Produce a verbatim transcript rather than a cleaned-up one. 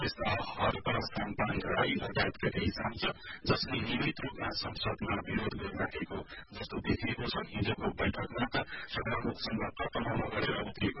त्यस्ता हरक साम्पाङ राई लगायतका केही सांसद जसले नियमित रूपमा संसदमा विरोध गरिराखेको जस्तो देखिएको छ। हिजोको बैठकमा त सभामुखसँग कटममा गरेर उत्रिएको